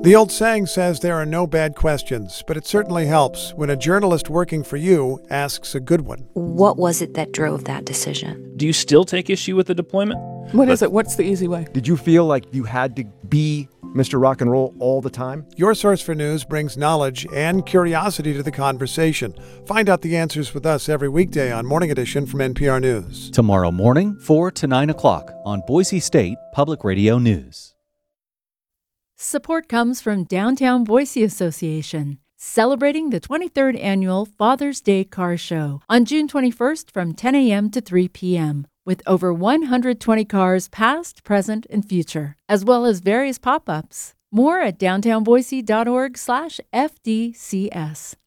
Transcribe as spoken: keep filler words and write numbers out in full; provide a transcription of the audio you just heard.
The old saying says there are no bad questions, but it certainly helps when a journalist working for you asks a good one. What was it that drove that decision? Do you still take issue with the deployment? What is it? What's the easy way? Did you feel like you had to be Mister Rock and Roll all the time? Your Source for News brings knowledge and curiosity to the conversation. Find out the answers with us every weekday on Morning Edition from N P R News. Tomorrow morning, four to nine o'clock on Boise State Public Radio News. Support comes from Downtown Boise Association, celebrating the twenty-third Annual Father's Day Car Show on June twenty-first from ten a.m. to three p.m. with over one hundred twenty cars past, present, and future, as well as various pop-ups. More at downtown boise dot org slash F D C S.